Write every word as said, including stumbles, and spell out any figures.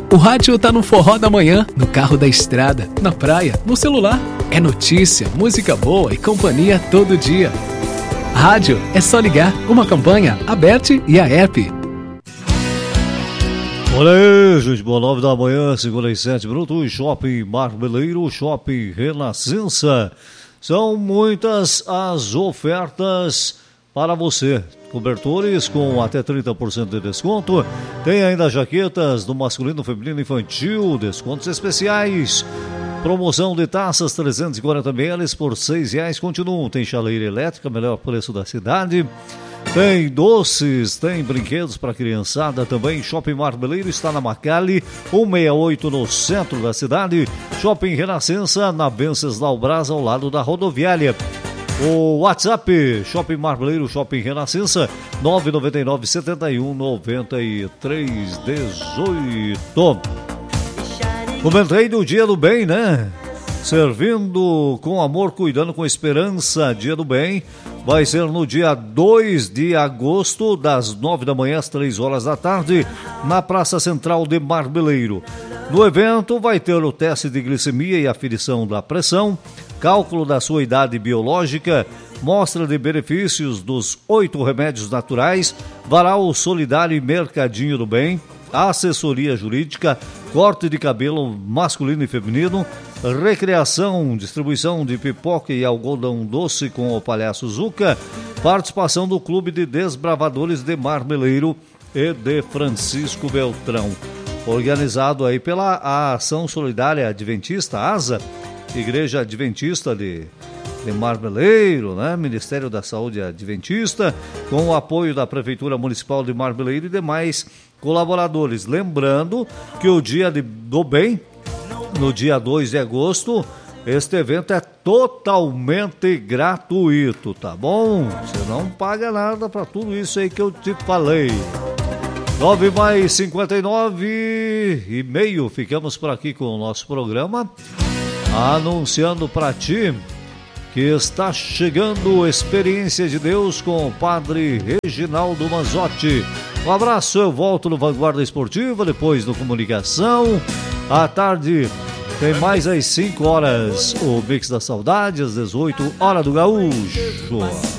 O rádio tá no forró da manhã, no carro da estrada, na praia, no celular. É notícia, música boa e companhia todo dia. Rádio é só ligar. Uma campanha, Aberte e a app. Olha aí, gente, boa, nove da manhã, cinquenta e sete minutos, Shopping Marmeleiro, Shopping Renascença. São muitas as ofertas para você. Cobertores com até trinta por cento de desconto. Tem ainda jaquetas do masculino, feminino, infantil, descontos especiais. Promoção de taças trezentos e quarenta mililitros por seis reais continuam. Tem chaleira elétrica, melhor preço da cidade. Tem doces, tem brinquedos para criançada também. Shopping Marmeleiro está na Macali, cento e sessenta e oito no centro da cidade. Shopping Renascença na Venceslau Braz, ao lado da rodoviária. O WhatsApp, Shopping Marmeleiro, Shopping Renascença, nove nove nove, sete um, nove três um oito. Comentei do Dia do Bem, né? Servindo com amor, cuidando com esperança. Dia do Bem vai ser no dia dois de agosto, das nove da manhã às três horas da tarde, na Praça Central de Marmeleiro. No evento vai ter o teste de glicemia e aferição da pressão, cálculo da sua idade biológica, mostra de benefícios dos oito remédios naturais, varal solidário e mercadinho do bem, assessoria jurídica, corte de cabelo masculino e feminino, recreação, distribuição de pipoca e algodão doce com o Palhaço Zuca, participação do Clube de Desbravadores de Marmeleiro e de Francisco Beltrão. Organizado aí pela Ação Solidária Adventista, ASA, Igreja Adventista de, de Marmeleiro, né? Ministério da Saúde Adventista, com o apoio da Prefeitura Municipal de Marmeleiro e demais colaboradores. Lembrando que o Dia de, do Bem, no dia dois de agosto, este evento é totalmente gratuito, tá bom? Você não paga nada para tudo isso aí que eu te falei. nove mais cinquenta e nove e meio, ficamos por aqui com o nosso programa, anunciando para ti que está chegando Experiência de Deus com o Padre Reginaldo Manzotti. Um abraço, eu volto no Vanguarda Esportiva, depois no Comunicação. À tarde tem mais às cinco horas o Mix da Saudade, às dezoito, Hora do Gaúcho.